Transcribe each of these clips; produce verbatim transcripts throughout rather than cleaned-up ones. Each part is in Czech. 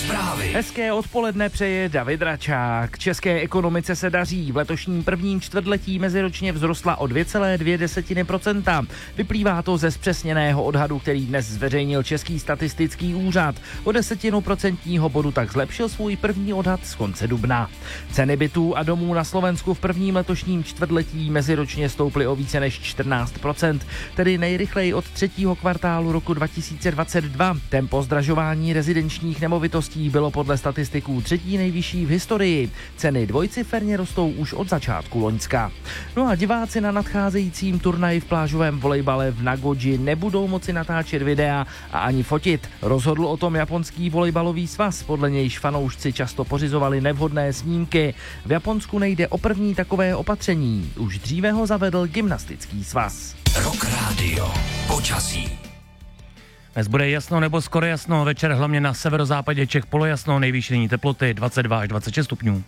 Zprávy. Hezké odpoledne přeje David Račák. České ekonomice se daří. V letošním prvním čtvrtletí meziročně vzrostla o dvě celé dvě procenta. Vyplývá to ze zpřesněného odhadu, který dnes zveřejnil Český statistický úřad. O desetinu procentního bodu tak zlepšil svůj první odhad z konce dubna. Ceny bytů a domů na Slovensku v prvním letošním čtvrtletí meziročně stouply o více než čtrnáct procent, tedy nejrychleji od třetího kvartálu roku dva tisíce dvacet dva. Tempo zdražování rezidenčních nemovitostí bylo podle statistiků třetí nejvyšší v historii. Ceny dvojciferně rostou už od začátku loňska. No a diváci na nadcházejícím turnaji v plážovém volejbale v Nagoji nebudou moci natáčet videa a ani fotit. Rozhodl o tom japonský volejbalový svaz, podle nějž fanoušci často pořizovali nevhodné snímky. V Japonsku nejde o první takové opatření. Už dříve ho zavedl gymnastický svaz. Rock Radio. Počasí. Dnes bude jasno nebo skoro jasno, večer hlavně na severozápadě Čech polojasno, nejvyšší denní teploty dvacet dva až dvacet šest stupňů.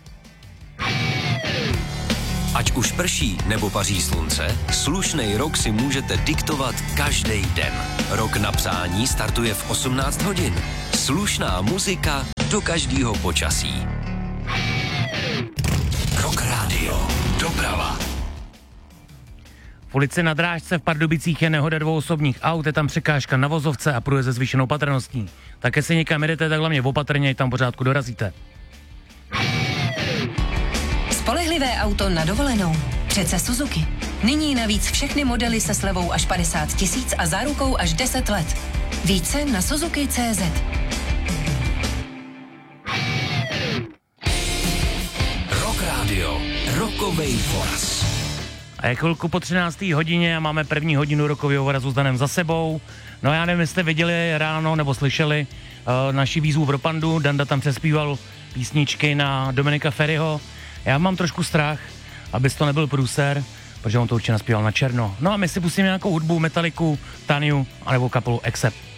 Ať už prší nebo paří slunce, slušnej rok si můžete diktovat každý den. Rok na přání startuje v osmnáct hodin. Slušná muzika do každého počasí. Rock Radio. Doprava. V ulici na Drážce v Pardubicích je nehoda dvou osobních aut, je tam překážka na vozovce a průjezd se zvýšenou patrností. Také se někam jedete, tak hlavně opatrně, i tam pořádku dorazíte. Spolehlivé auto na dovolenou. Přece Suzuki. Nyní navíc všechny modely se slevou až padesát tisíc a zárukou až deset let. Více na Suzuki tečka cé zet. Rock Radio. Rockovej voraz. A je chvilku po třinácté hodině a máme první hodinu rokového vorazu s Danem za sebou. No já nevím, jestli jste viděli ráno nebo slyšeli uh, naši výzvu pro Pandu. Danda tam přespíval písničky na Dominika Ferryho. Já mám trošku strach, abys to nebyl průser, protože on to určitě naspíval na černo. No a my si pustíme nějakou hudbu, Metalliku, Taniu, anebo kapelu Accept.